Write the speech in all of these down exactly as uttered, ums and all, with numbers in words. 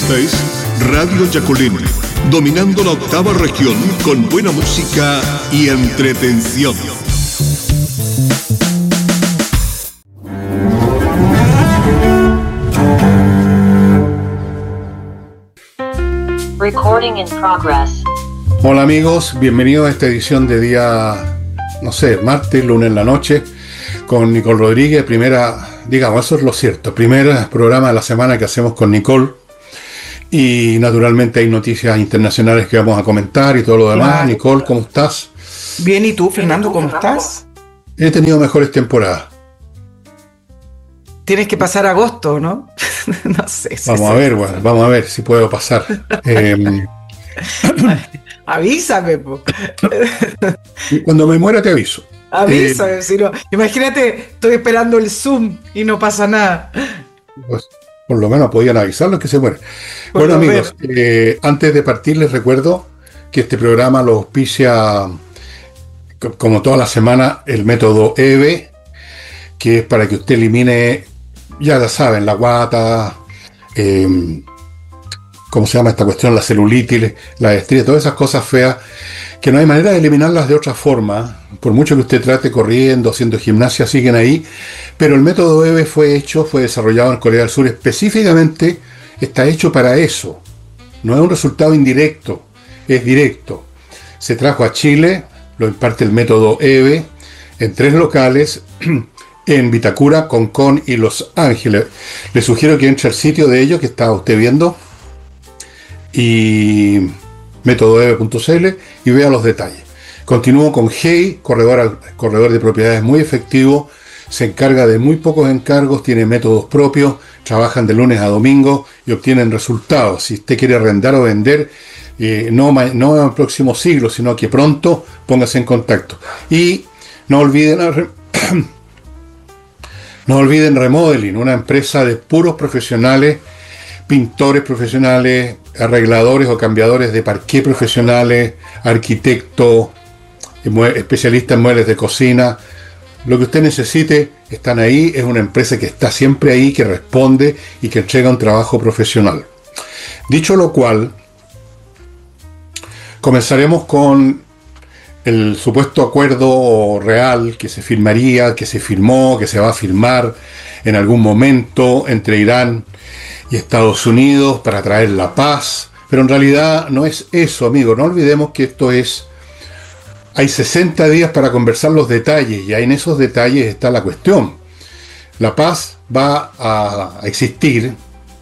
Esta es Radio Yacolén, dominando la octava región con buena música y entretención. Recording in progress. Hola amigos, bienvenidos a esta edición de día, no sé, martes, lunes en la noche, con Nicole Rodríguez, primera, digamos, eso es lo cierto, primer programa de la semana que hacemos con Nicole, y naturalmente hay noticias internacionales que vamos a comentar y todo lo demás. Claro. Nicole, ¿cómo estás? Bien, ¿y tú, Fernando, cómo estás? He tenido mejores temporadas. Tienes que pasar agosto, ¿no? No sé. Si vamos a ver, bueno, vamos a ver si puedo pasar. eh, Avísame, po. Cuando me muera te aviso. Avísame, eh, si no. Imagínate, estoy esperando el Zoom y no pasa nada. Pues, por lo menos podían avisarlos que se mueren. Por bueno, amigos, eh, antes de partir les recuerdo que este programa lo auspicia, como toda la semana, el método E V E, que es para que usted elimine, ya la saben, la guata, eh, ¿cómo se llama esta cuestión? La celulitis, la estría, todas esas cosas feas, que no hay manera de eliminarlas de otra forma. Por mucho que usted trate corriendo, haciendo gimnasia, siguen ahí. Pero el método E V E fue hecho, fue desarrollado en Corea del Sur específicamente, está hecho para eso. No es un resultado indirecto, es directo. Se trajo a Chile, lo imparte el método E V E, en tres locales, en Vitacura, Concón y Los Ángeles. Le sugiero que entre al sitio de ellos que está usted viendo, y método e v e punto c l, y vea los detalles. Continúo con G E I, corredor, corredor de propiedades muy efectivo, se encarga de muy pocos encargos, tiene métodos propios, trabajan de lunes a domingo y obtienen resultados. Si usted quiere arrendar o vender, eh, no, no en el próximo siglo, sino que pronto, póngase en contacto. Y no olviden, no olviden Remodeling, una empresa de puros profesionales, pintores profesionales, arregladores o cambiadores de parqué profesionales, arquitectos, especialistas en muebles de cocina. Lo que usted necesite, están ahí. Es una empresa que está siempre ahí, que responde y que entrega un trabajo profesional. Dicho lo cual, comenzaremos con el supuesto acuerdo real que se firmaría, que se firmó, que se va a firmar en algún momento entre Irán y Estados Unidos para traer la paz. Pero en realidad no es eso, amigo. No olvidemos que esto es... Hay sesenta días para conversar los detalles, y ahí en esos detalles está la cuestión. La paz va a existir,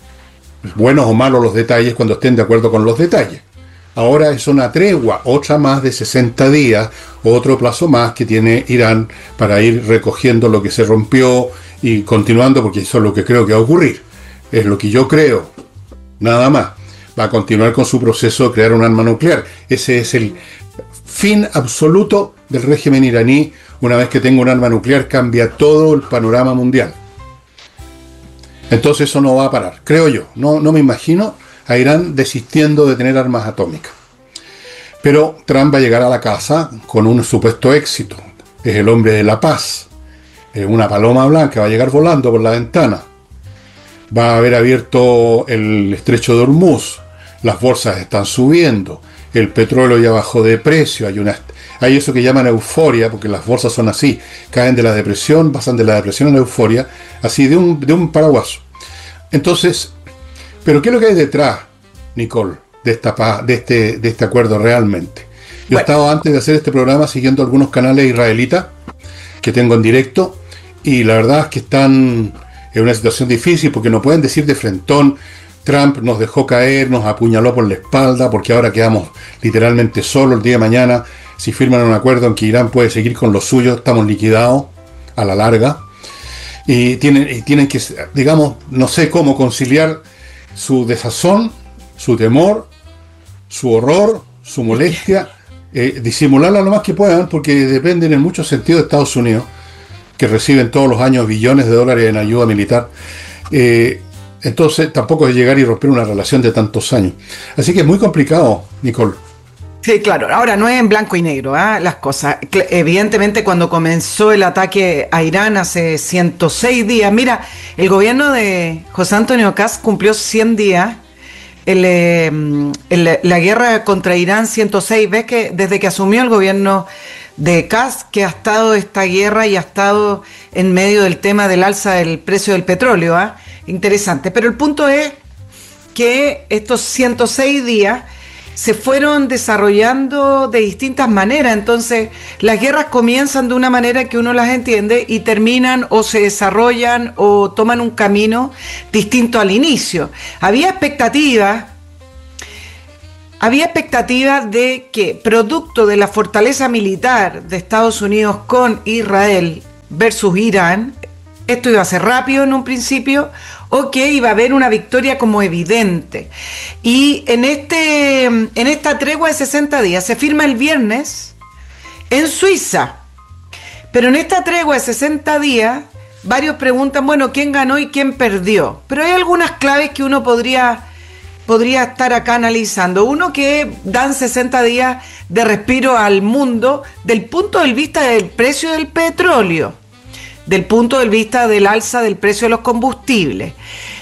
buenos o malos los detalles, cuando estén de acuerdo con los detalles. Ahora es una tregua, otra más de sesenta días, otro plazo más que tiene Irán para ir recogiendo lo que se rompió y continuando, porque eso es lo que creo que va a ocurrir. Es lo que yo creo, nada más. Va a continuar con su proceso de crear un arma nuclear. Ese es el fin absoluto del régimen iraní. Una vez que tenga un arma nuclear, cambia todo el panorama mundial. Entonces eso no va a parar, creo yo. No, no me imagino a Irán desistiendo de tener armas atómicas. Pero Trump va a llegar a la casa con un supuesto éxito. Es el hombre de la paz. Es una paloma blanca, va a llegar volando por la ventana. Va a haber abierto el estrecho de Hormuz. Las bolsas están subiendo. El petróleo ya bajó de precio. Hay una, hay eso que llaman euforia, porque las bolsas son así. Caen de la depresión, pasan de la depresión a la euforia, así de un, de un paraguaso. Entonces, ¿pero qué es lo que hay detrás, Nicole, de, esta, de, este, de este acuerdo realmente? Yo bueno. he estado, antes de hacer este programa, siguiendo algunos canales israelitas que tengo en directo, y la verdad es que están en una situación difícil, porque no pueden decir de frentón: Trump nos dejó caer, nos apuñaló por la espalda, porque ahora quedamos literalmente solos. El día de mañana, si firman un acuerdo en que Irán puede seguir con lo suyo, estamos liquidados a la larga. Y tienen, y tienen que, digamos, no sé cómo conciliar su desazón, su temor, su horror, su molestia, eh, disimularla lo más que puedan, porque dependen en muchos sentidos de Estados Unidos, que reciben todos los años billones de dólares en ayuda militar. Eh, entonces tampoco es llegar y romper una relación de tantos años. Así que es muy complicado, Nicole. Sí, claro. Ahora no es en blanco y negro, ¿eh? Las cosas. Evidentemente, cuando comenzó el ataque a Irán hace ciento seis días, mira, el gobierno de José Antonio Kast cumplió cien días el, eh, el, la guerra contra Irán ciento seis, ves que desde que asumió el gobierno de Kass, que ha estado esta guerra y ha estado en medio del tema del alza del precio del petróleo, ¿eh? Interesante. Pero el punto es que estos ciento seis días se fueron desarrollando de distintas maneras. Entonces las guerras comienzan de una manera que uno las entiende y terminan o se desarrollan o toman un camino distinto al inicio. Había expectativas había expectativas de que, producto de la fortaleza militar de Estados Unidos con Israel versus Irán, esto iba a ser rápido en un principio, o que iba a haber una victoria como evidente. Y en, este, en esta tregua de sesenta días se firma el viernes en Suiza. Pero en esta tregua de sesenta días, varios preguntan, bueno, ¿quién ganó y quién perdió? Pero hay algunas claves que uno podría, podría estar acá analizando. Uno, que dan sesenta días de respiro al mundo del punto de vista del precio del petróleo, del punto de vista del alza del precio de los combustibles,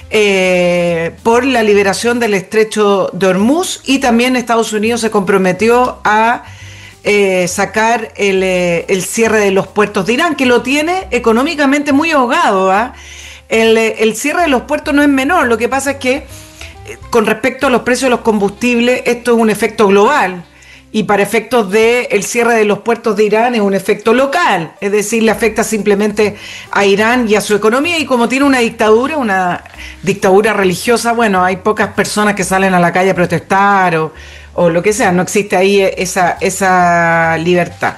eh, por la liberación del estrecho de Hormuz, y también Estados Unidos se comprometió a eh, sacar el, eh, el cierre de los puertos de Irán, que lo tiene económicamente muy ahogado, ¿eh? el, el cierre de los puertos no es menor. Lo que pasa es que eh, con respecto a los precios de los combustibles, esto es un efecto global. Y para efectos del cierre de los puertos de Irán es un efecto local, es decir, le afecta simplemente a Irán y a su economía, y como tiene una dictadura, una dictadura religiosa, bueno, hay pocas personas que salen a la calle a protestar o, o lo que sea, no existe ahí esa, esa libertad.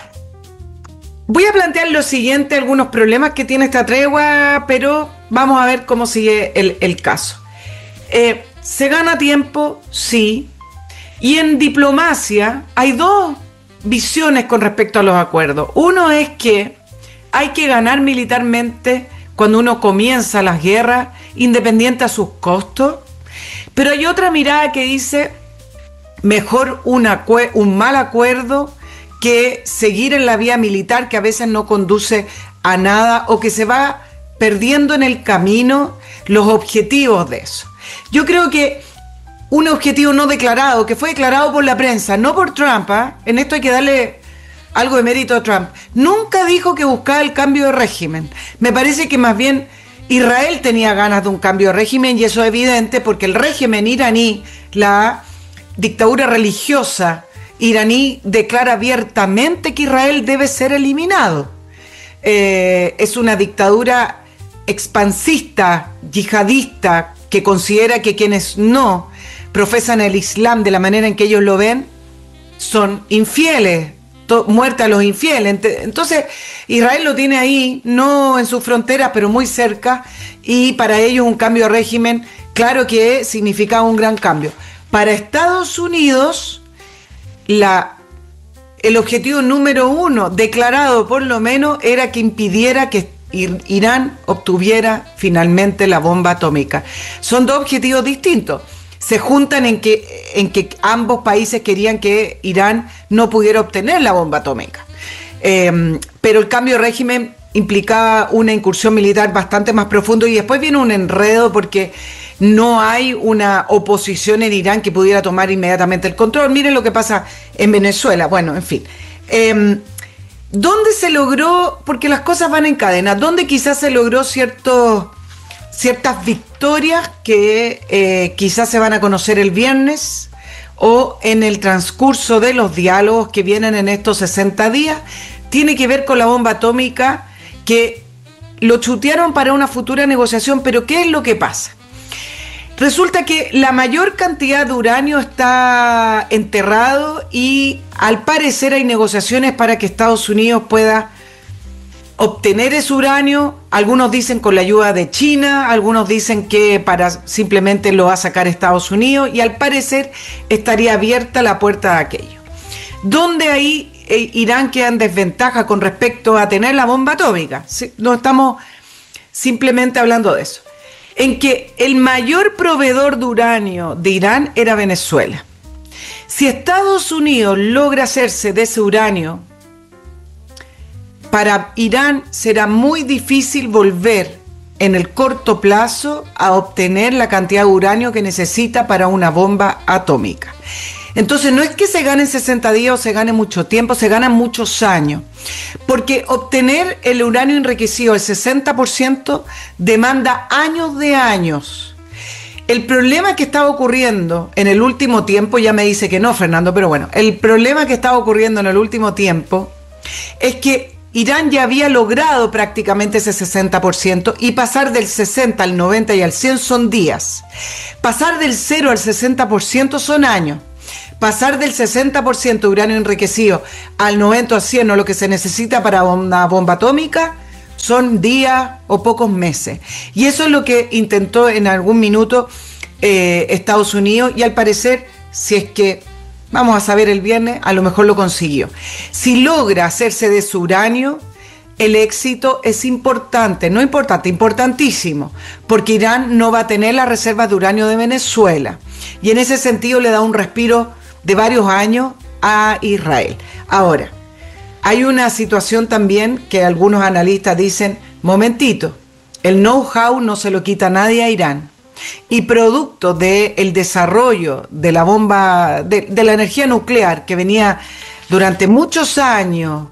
Voy a plantear lo siguiente, algunos problemas que tiene esta tregua, pero vamos a ver cómo sigue el, el caso. Eh, ¿Se gana tiempo? Sí. Y en diplomacia hay dos visiones con respecto a los acuerdos. Uno es que hay que ganar militarmente cuando uno comienza las guerras, independiente a sus costos. Pero hay otra mirada que dice, mejor un, acue- un mal acuerdo que seguir en la vía militar, que a veces no conduce a nada o que se va perdiendo en el camino los objetivos de eso. Yo creo que un objetivo no declarado, que fue declarado por la prensa, no por Trump, ¿eh? En esto hay que darle algo de mérito a Trump. Nunca dijo que buscaba el cambio de régimen. Me parece que más bien Israel tenía ganas de un cambio de régimen, y eso es evidente porque el régimen iraní, la dictadura religiosa iraní, declara abiertamente que Israel debe ser eliminado. Eh, es una dictadura expansista, yihadista, que considera que quienes no profesan el Islam de la manera en que ellos lo ven son infieles, to- muerte a los infieles. Entonces Israel lo tiene ahí, no en sus fronteras, pero muy cerca, y para ellos un cambio de régimen, claro que significaba un gran cambio. Para Estados Unidos, la, el objetivo número uno, declarado por lo menos, era que impidiera que Irán obtuviera finalmente la bomba atómica. Son dos objetivos distintos. Se juntan en que, en que ambos países querían que Irán no pudiera obtener la bomba atómica. Eh, pero el cambio de régimen implicaba una incursión militar bastante más profundo, y después viene un enredo porque no hay una oposición en Irán que pudiera tomar inmediatamente el control. Miren lo que pasa en Venezuela. Bueno, en fin. Eh, ¿Dónde se logró? Porque las cosas van en cadena. ¿Dónde quizás se logró ciertos... ciertas victorias que eh, quizás se van a conocer el viernes o en el transcurso de los diálogos que vienen en estos sesenta días? Tiene que ver con la bomba atómica, que lo chutearon para una futura negociación, pero ¿qué es lo que pasa? Resulta que la mayor cantidad de uranio está enterrado, y al parecer hay negociaciones para que Estados Unidos pueda obtener ese uranio. Algunos dicen con la ayuda de China, algunos dicen que para simplemente lo va a sacar Estados Unidos, y al parecer estaría abierta la puerta de aquello. Donde ahí eh, Irán queda en desventaja con respecto a tener la bomba atómica. Sí, no estamos simplemente hablando de eso. En que el mayor proveedor de uranio de Irán era Venezuela. Si Estados Unidos logra hacerse de ese uranio, para Irán será muy difícil volver en el corto plazo a obtener la cantidad de uranio que necesita para una bomba atómica. Entonces no es que se ganen sesenta días o se gane mucho tiempo, se ganan muchos años, porque obtener el uranio enriquecido al sesenta por ciento demanda años de años. El problema que estaba ocurriendo en el último tiempo, ya me dice que no, Fernando, pero bueno, el problema que estaba ocurriendo en el último tiempo es que Irán ya había logrado prácticamente ese sesenta por ciento y pasar del sesenta al noventa y al cien son días. Pasar del cero al sesenta por ciento son años. Pasar del sesenta por ciento de uranio enriquecido al noventa o cien o lo que se necesita para una bomba atómica son días o pocos meses. Y eso es lo que intentó en algún minuto eh, Estados Unidos y al parecer, si es que vamos a saber el viernes, a lo mejor lo consiguió. Si logra hacerse de su uranio, el éxito es importante, no importante, importantísimo, porque Irán no va a tener las reservas de uranio de Venezuela. Y en ese sentido le da un respiro de varios años a Israel. Ahora, hay una situación también que algunos analistas dicen, momentito, el know-how no se lo quita nadie a Irán. Y producto del desarrollo de la bomba, de, de la energía nuclear que venía durante muchos años,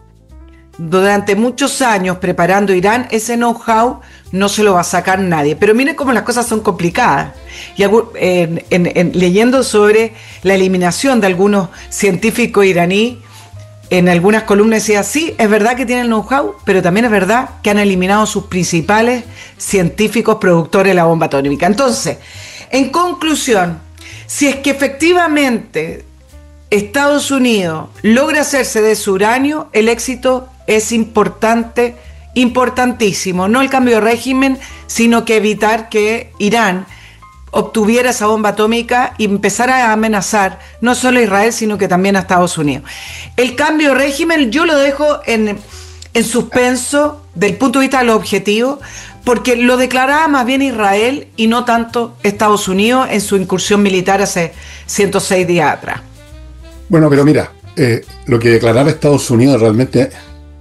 durante muchos años preparando Irán, ese know-how no se lo va a sacar nadie. Pero miren cómo las cosas son complicadas. Y en, en, en, leyendo sobre la eliminación de algunos científicos iraníes, en algunas columnas decía, sí, es verdad que tienen know-how, pero también es verdad que han eliminado sus principales científicos productores de la bomba atómica. Entonces, en conclusión, si es que efectivamente Estados Unidos logra hacerse de su uranio, el éxito es importante, importantísimo. No el cambio de régimen, sino que evitar que Irán obtuviera esa bomba atómica y empezara a amenazar no solo a Israel, sino que también a Estados Unidos. El cambio de régimen yo lo dejo en, en suspenso del punto de vista de los objetivos, porque lo declaraba más bien Israel y no tanto Estados Unidos en su incursión militar hace ciento seis días atrás. Bueno, pero mira, eh, lo que declaraba Estados Unidos realmente...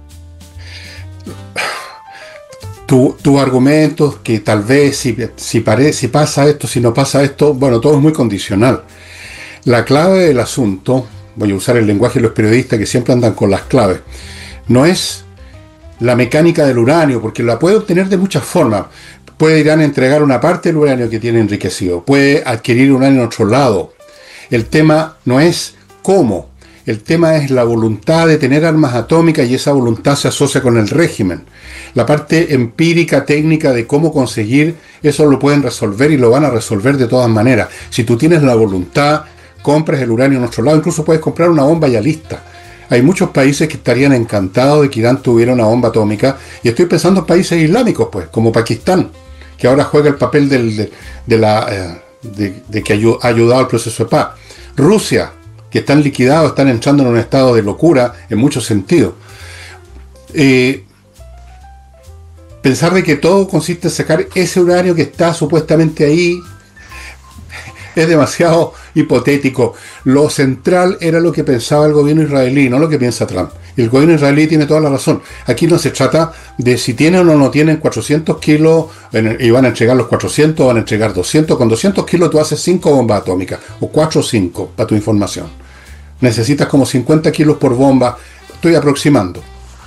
Tu, tu argumento que tal vez si, si, pare, si pasa esto, si no pasa esto, bueno, todo es muy condicional. La clave del asunto, voy a usar el lenguaje de los periodistas que siempre andan con las claves, no es la mecánica del uranio, porque la puede obtener de muchas formas. Puede Irán entregar una parte del uranio que tiene enriquecido, puede adquirir uranio en otro lado. El tema no es cómo, el tema es la voluntad de tener armas atómicas y esa voluntad se asocia con el régimen. La parte empírica, técnica de cómo conseguir, eso lo pueden resolver y lo van a resolver de todas maneras. Si tú tienes la voluntad, compras el uranio en otro lado, incluso puedes comprar una bomba ya lista. Hay muchos países que estarían encantados de que Irán tuviera una bomba atómica, y estoy pensando en países islámicos, pues, como Pakistán, que ahora juega el papel del, de, de, la, eh, de, de que ha ayudado al proceso de paz. Rusia, que están liquidados, están entrando en un estado de locura en muchos sentidos. Eh, pensar de que todo consiste en sacar ese uranio que está supuestamente ahí es demasiado hipotético. Lo central era lo que pensaba el gobierno israelí, no lo que piensa Trump. El gobierno israelí tiene toda la razón. Aquí no se trata de si tienen o no tienen cuatrocientos kilos y van a entregar los cuatrocientos o van a entregar doscientos. Con doscientos kilos tú haces cinco bombas atómicas, o cuatro o cinco, para tu información. Necesitas como cincuenta kilos por bomba. Estoy aproximando.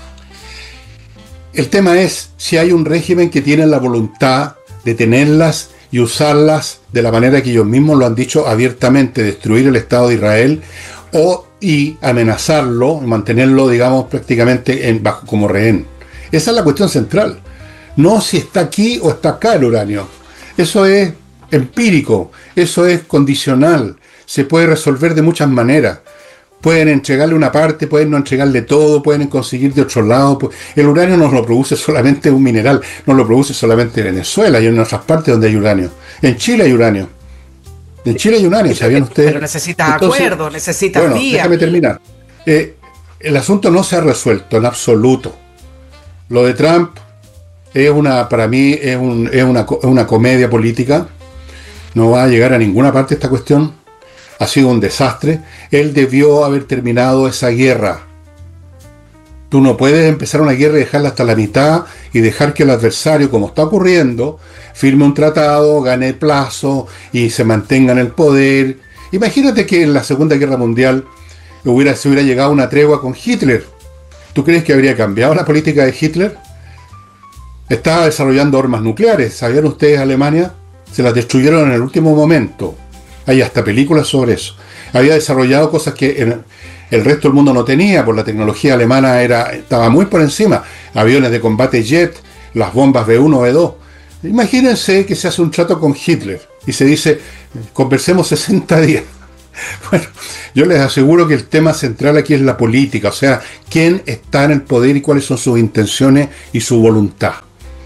El tema es si hay un régimen que tiene la voluntad de tenerlas y usarlas de la manera que ellos mismos lo han dicho abiertamente, destruir el Estado de Israel o y amenazarlo, mantenerlo, digamos, prácticamente en, bajo como rehén. Esa es la cuestión central. No si está aquí o está acá el uranio. Eso es empírico, eso es condicional, se puede resolver de muchas maneras. Pueden entregarle una parte, pueden no entregarle todo, pueden conseguir de otro lado. El uranio no lo produce solamente un mineral, no lo produce solamente Venezuela y en otras partes donde hay uranio. En Chile hay uranio. En Chile hay uranio, ¿sabían ustedes? Pero necesitas acuerdos, necesitas bueno, vías. Déjame terminar. Eh, el asunto no se ha resuelto en absoluto. Lo de Trump es una, para mí, es, un, es una, una comedia política. No va a llegar a ninguna parte esta cuestión. Ha sido un desastre. Él debió haber terminado esa guerra Tú no puedes empezar una guerra y dejarla hasta la mitad y dejar que el adversario, como está ocurriendo, firme un tratado, gane plazo y se mantenga en el poder. Imagínate que en la Segunda Guerra Mundial hubiera, se hubiera llegado a una tregua con Hitler. ¿Tú crees que habría cambiado la política de Hitler? Estaba desarrollando armas nucleares. ¿Sabían ustedes, Alemania? Se las destruyeron en el último momento. Hay hasta películas sobre eso. Había desarrollado cosas que en el resto del mundo no tenía, por la tecnología alemana era, estaba muy por encima. Aviones de combate jet, las bombas B uno, B dos. Imagínense que se hace un trato con Hitler y se dice, conversemos sesenta días. Bueno, yo les aseguro que el tema central aquí es la política, o sea, quién está en el poder y cuáles son sus intenciones y su voluntad.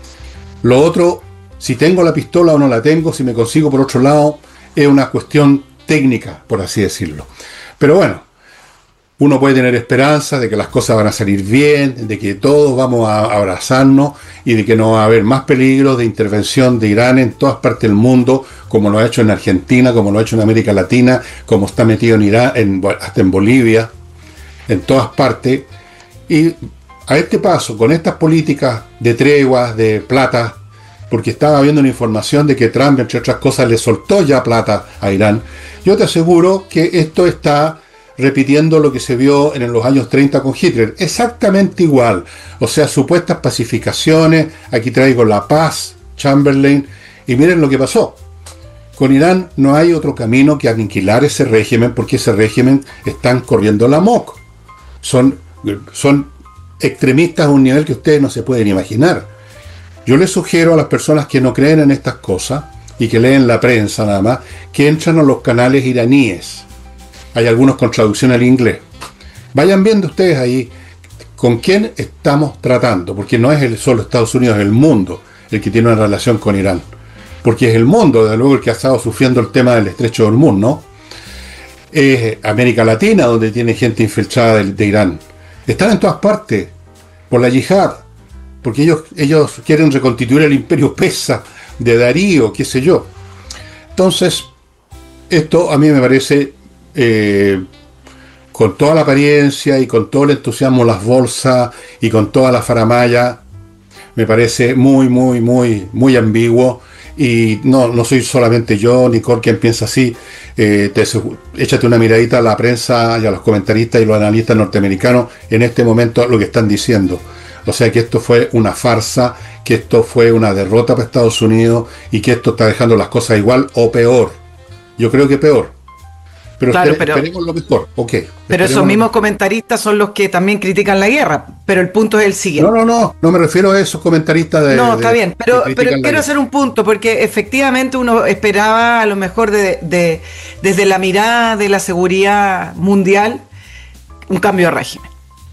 Lo otro, si tengo la pistola o no la tengo, si me consigo por otro lado, es una cuestión técnica, por así decirlo. Pero bueno, uno puede tener esperanza de que las cosas van a salir bien, de que todos vamos a abrazarnos y de que no va a haber más peligros de intervención de Irán en todas partes del mundo, como lo ha hecho en Argentina, como lo ha hecho en América Latina, como está metido en Irán, en, hasta en Bolivia, en todas partes. Y a este paso, con estas políticas de treguas, de plata, porque estaba viendo una información de que Trump, entre otras cosas, le soltó ya plata a Irán, yo te aseguro que esto está repitiendo lo que se vio en los años treinta con Hitler, exactamente igual, o sea, supuestas pacificaciones. Aquí traigo la paz, Chamberlain, y miren lo que pasó. Con Irán no hay otro camino que aniquilar ese régimen, porque ese régimen están corriendo la moco. Son, son extremistas a un nivel que ustedes no se pueden imaginar. Yo les sugiero a las personas que no creen en estas cosas y que leen la prensa nada más, que entren a los canales iraníes. Hay algunos con traducción al inglés. Vayan viendo ustedes ahí con quién estamos tratando, porque no es el solo Estados Unidos, es el mundo el que tiene una relación con Irán. Porque es el mundo, desde luego, el que ha estado sufriendo el tema del estrecho de Hormuz, ¿no? Es América Latina donde tiene gente infiltrada de, de Irán. Están en todas partes, por la yihad, porque ellos, ellos quieren reconstituir el imperio persa de Darío, qué sé yo. Entonces, esto a mí me parece, eh, con toda la apariencia y con todo el entusiasmo, las bolsas y con toda la faramaya, me parece muy, muy, muy, muy ambiguo. Y no, no soy solamente yo, Nicole, quien piensa así. Eh, te, échate una miradita a la prensa y a los comentaristas y los analistas norteamericanos en este momento lo que están diciendo. O sea que esto fue una farsa, que esto fue una derrota para Estados Unidos y que esto está dejando las cosas igual o peor. Yo creo que peor. Pero, claro, espere, pero esperemos lo mejor. Okay, pero esos mismos comentaristas son los que también critican la guerra. Pero el punto es el siguiente. No, no, no. No me refiero a esos comentaristas de... No, está de, bien. Pero, pero quiero hacer un punto, porque efectivamente uno esperaba a lo mejor de, de, desde la mirada de la seguridad mundial un cambio de régimen.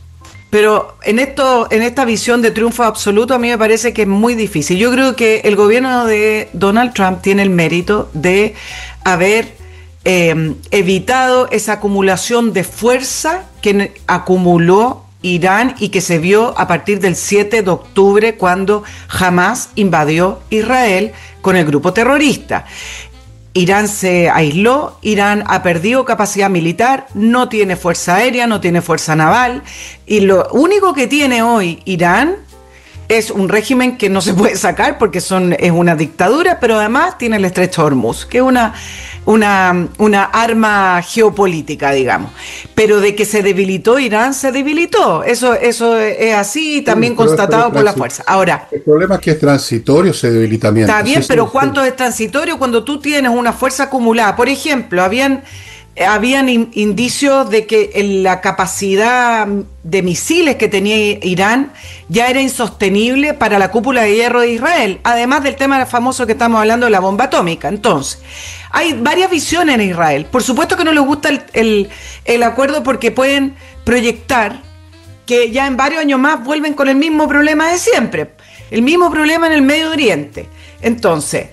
Pero en esto, en esta visión de triunfo absoluto, a mí me parece que es muy difícil. Yo creo que el gobierno de Donald Trump tiene el mérito de haber eh, evitado esa acumulación de fuerza que acumuló Irán y que se vio a partir del siete de octubre, cuando Hamás invadió Israel con el grupo terrorista. Irán se aisló, Irán ha perdido capacidad militar, no tiene fuerza aérea, no tiene fuerza naval, y lo único que tiene hoy Irán es un régimen que no se puede sacar porque son, es una dictadura, pero además tiene el estrecho de Hormuz, que es una, una, una arma geopolítica, digamos. Pero de que se debilitó Irán, se debilitó. Eso, eso es así, también sí, constatado por la fuerza. Ahora, el problema es que es transitorio ese debilitamiento. Está bien, sí, pero sí, ¿cuánto sí. es transitorio cuando tú tienes una fuerza acumulada? Por ejemplo, habían... Habían in, indicios de que la capacidad de misiles que tenía Irán ya era insostenible para la cúpula de hierro de Israel, además del tema famoso que estamos hablando de la bomba atómica. Entonces, hay varias visiones en Israel. Por supuesto que no les gusta el, el, el acuerdo porque pueden proyectar que ya en varios años más vuelven con el mismo problema de siempre, el mismo problema en el Medio Oriente. Entonces,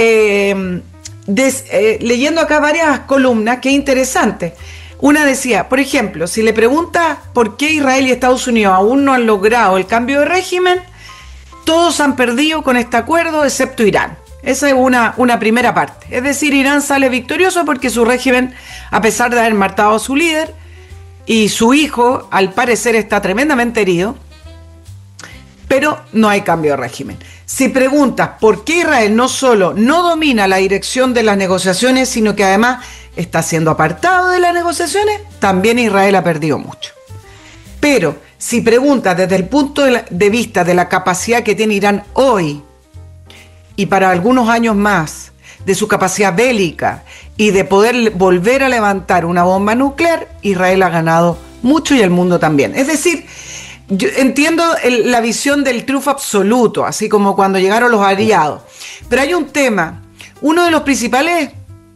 eh, Des, eh, leyendo acá varias columnas, que interesante. Una decía, por ejemplo, si le pregunta por qué Israel y Estados Unidos aún no han logrado el cambio de régimen, todos han perdido con este acuerdo excepto Irán. Esa es una, una primera parte. Es decir, Irán sale victorioso porque su régimen, a pesar de haber matado a su líder y su hijo al parecer está tremendamente herido, pero no hay cambio de régimen. Si preguntas por qué Israel no solo no domina la dirección de las negociaciones, sino que además está siendo apartado de las negociaciones, también Israel ha perdido mucho. Pero si preguntas desde el punto de, la, de vista de la capacidad que tiene Irán hoy y para algunos años más, de su capacidad bélica y de poder volver a levantar una bomba nuclear, Israel ha ganado mucho y el mundo también. Es decir, yo entiendo el, la visión del triunfo absoluto, así como cuando llegaron los aliados. Pero hay un tema, uno de los principales,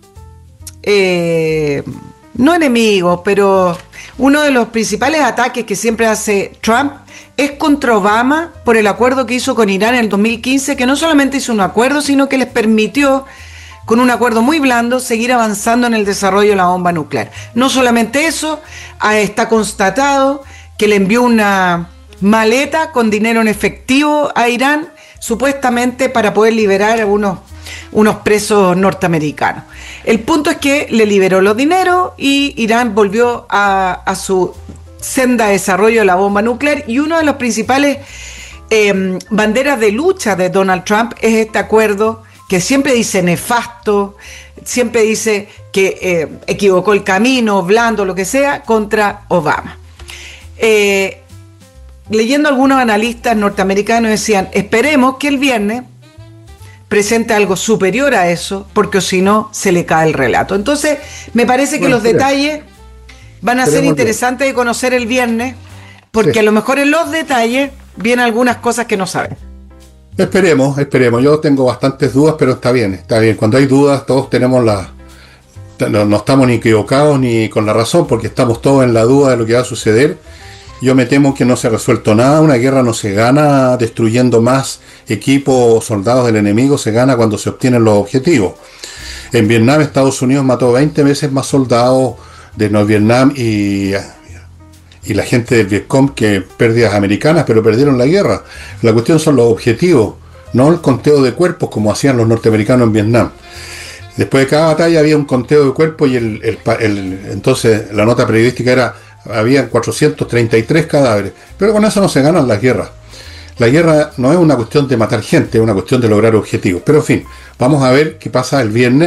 eh, no enemigos, pero uno de los principales ataques que siempre hace Trump es contra Obama por el acuerdo que hizo con Irán en el dos mil quince, que no solamente hizo un acuerdo, sino que les permitió, con un acuerdo muy blando, seguir avanzando en el desarrollo de la bomba nuclear. No solamente eso, está constatado que le envió una maleta con dinero en efectivo a Irán, supuestamente para poder liberar a unos, unos presos norteamericanos. El punto es que le liberó los dineros y Irán volvió a, a su senda de desarrollo de la bomba nuclear, y uno de los principales eh, banderas de lucha de Donald Trump es este acuerdo que siempre dice nefasto, siempre dice que eh, equivocó el camino, blando, lo que sea, contra Obama. Eh, leyendo algunos analistas norteamericanos decían, esperemos que el viernes presente algo superior a eso, porque si no se le cae el relato. Entonces me parece que bueno, los detalles van a ser interesantes de conocer el viernes, porque sí, a lo mejor en los detalles vienen algunas cosas que no saben. Esperemos, esperemos. Yo tengo bastantes dudas, pero está bien, está bien. Cuando hay dudas, todos tenemos la... No, no estamos ni equivocados ni con la razón, porque estamos todos en la duda de lo que va a suceder. Yo me temo que no se ha resuelto nada. Una guerra no se gana destruyendo más equipos o soldados del enemigo, se gana cuando se obtienen los objetivos. En Vietnam, Estados Unidos mató veinte veces más soldados de Vietnam y, y la gente del Vietcong que pérdidas americanas, pero perdieron la guerra. La cuestión son los objetivos, no el conteo de cuerpos como hacían los norteamericanos en Vietnam. Después de cada batalla había un conteo de cuerpos y el, el, el, entonces la nota periodística era había cuatrocientos treinta y tres cadáveres, pero con eso no se ganan las guerras. La guerra no es una cuestión de matar gente, es una cuestión de lograr objetivos. Pero en fin, vamos a ver qué pasa el viernes.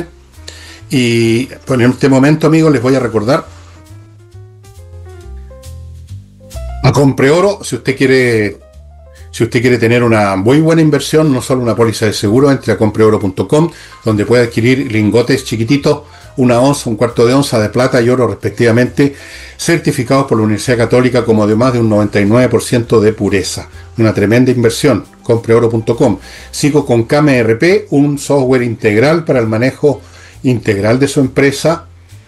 Y bueno, en este momento, amigos, les voy a recordar a Compre Oro, si usted quiere si usted quiere tener una muy buena inversión, no solo una póliza de seguro, entre a compre oro punto com, donde puede adquirir lingotes chiquititos, una onza, un cuarto de onza de plata y oro respectivamente, certificados por la Universidad Católica como de más de un noventa y nueve por ciento de pureza. Una tremenda inversión, compre oro punto com. Sigo con K M R P, un software integral para el manejo integral de su empresa,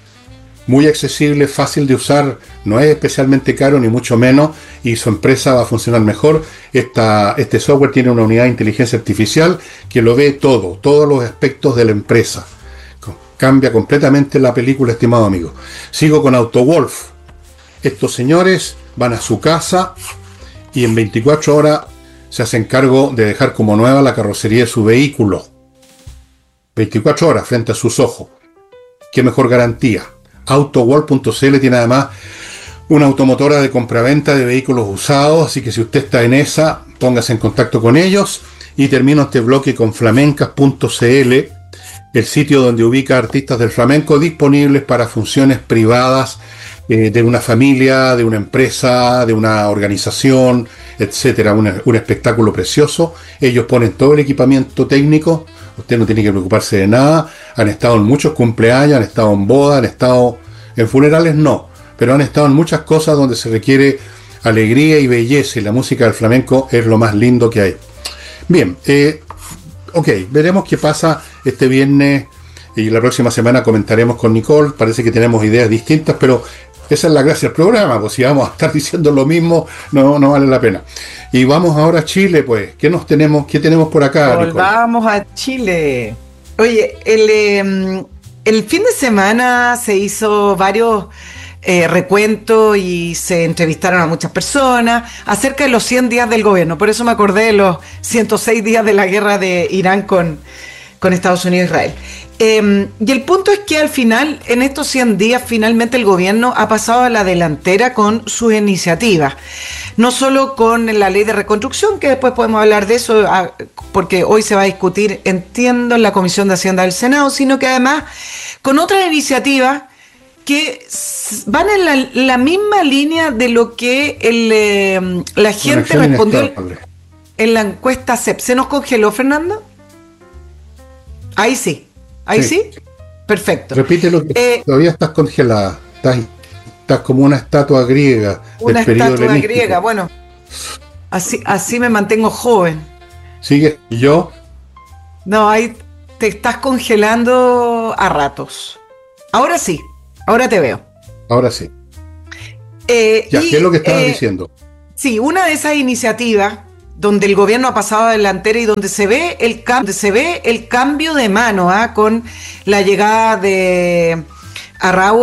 muy accesible, fácil de usar, no es especialmente caro ni mucho menos, y su empresa va a funcionar mejor. Esta, este software tiene una unidad de inteligencia artificial que lo ve todo, todos los aspectos de la empresa. Cambia completamente la película, estimado amigo. Sigo con AutoWolf. Estos señores van a su casa y en veinticuatro horas se hacen cargo de dejar como nueva la carrocería de su vehículo. veinticuatro horas frente a sus ojos. ¿Qué mejor garantía? AutoWolf punto c l tiene además una automotora de compraventa de vehículos usados, así que si usted está en esa, póngase en contacto con ellos. Y termino este bloque con flamencas punto c l, el sitio donde ubica artistas del flamenco disponibles para funciones privadas eh, de una familia, de una empresa, de una organización, etcétera. Un, un espectáculo precioso. Ellos ponen todo el equipamiento técnico. Usted no tiene que preocuparse de nada. Han estado en muchos cumpleaños, han estado en bodas, han estado en funerales, no. Pero han estado en muchas cosas donde se requiere alegría y belleza. Y la música del flamenco es lo más lindo que hay. Bien, eh, ok, veremos qué pasa este viernes. Y la próxima semana comentaremos con Nicole. Parece que tenemos ideas distintas, pero esa es la gracia del programa. Pues si vamos a estar diciendo lo mismo, no, no vale la pena. Y vamos ahora a Chile, pues. ¿Qué nos tenemos, qué tenemos por acá, Nicole? Volvamos a Chile. Oye, el, eh, el fin de semana se hizo varios eh, recuentos y se entrevistaron a muchas personas acerca de los cien días del gobierno. Por eso me acordé de los ciento seis días de la guerra de Irán con, con Estados Unidos e Israel. Eh, y el punto es que al final, en estos cien días, finalmente el gobierno ha pasado a la delantera con sus iniciativas. No solo con la ley de reconstrucción, que después podemos hablar de eso, porque hoy se va a discutir, entiendo, en la Comisión de Hacienda del Senado, sino que además con otras iniciativas que van en la, la misma línea de lo que el, eh, la gente respondió en la encuesta C E P. ¿Se nos congeló, Fernando? Ahí sí. ¿Ahí sí? sí? Perfecto. Repítelo, eh, todavía estás congelada. Estás, estás como una estatua griega. Una estatua griega, bueno. Así, así me mantengo joven. ¿Sigue yo? No, ahí te estás congelando a ratos. Ahora sí, ahora te veo. Ahora sí. Eh, ya, y, ¿qué es lo que estabas eh, diciendo? Sí, una de esas iniciativas donde el gobierno ha pasado a delantera y donde se ve el, donde se ve el cambio de mano, ¿eh? Con la llegada de Arrau